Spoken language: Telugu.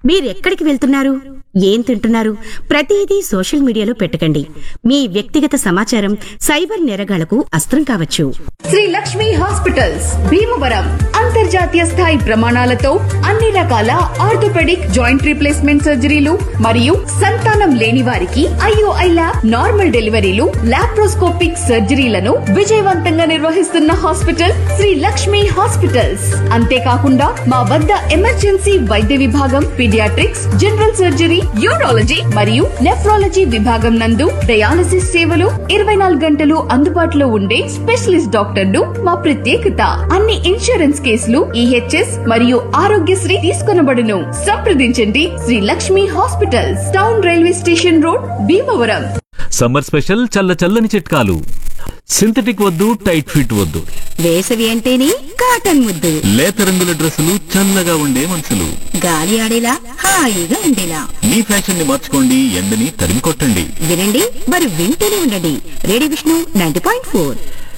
మీరెక్కడికి వెళ్తున్నారు, ఏం తింటున్నారు, ప్రతిదీ సోషల్ మీడియాలో పెట్టకండి. మీ వ్యక్తిగత సమాచారం సైబర్ నేరగాళ్లకు అస్త్రం కావచ్చు. శ్రీ లక్ష్మి హాస్పిటల్స్ భీమవరం అంతర్జాతీయ స్థాయి ప్రమాణాలతో అన్ని రకాల ఆర్థోపెడిక్ జాయింట్ రీప్లేస్మెంట్ సర్జరీలు మరియు సంతానం లేని వారికి IOI ల్యాబ్, నార్మల్ డెలివరీలు, లాప్రోస్కోపిక్ సర్జరీలను విజయవంతంగా నిర్వహిస్తున్న హాస్పిటల్ శ్రీ లక్ష్మి హాస్పిటల్స్. అంతేకాకుండా మా వద్ద ఎమర్జెన్సీ వైద్య విభాగం, పీడియాట్రిక్స్, జనరల్ సర్జరీ, యూరాలజీ మరియు నెఫ్రాలజీ విభాగం నందు డయాలసిస్ సేవలు 24 గంటలు అందుబాటులో ఉండే స్పెషలిస్ట్ డాక్టర్లు మా ప్రత్యేకత. అన్ని ఇన్సూరెన్స్ కేసులు EHS మరియు ఆరోగ్యశ్రీ తీసుకొనబడును. సంప్రదించండి Shri Lakshmi hospitals, town railway station road, Bhimavaram. Summer special చల్ల చల్లని చిట్కాలు. సింథటిక్ వద్దు, టైట్ ఫిట్ వద్దు. వేసవి అంటేనే కాటన్ ముద్దు. లేత రంగుల డ్రెస్సులు, చల్లగా ఉండే మనసులు, గాలి ఆడేలా హాయిగా ఉండేలా. మీ ఫ్యాషన్ ని మార్చుకోండి, ఎండని తరిమి కొట్టండి. వినండి, మరి వింటూనే ఉండండి. రేడియో విష్ణు 90.4.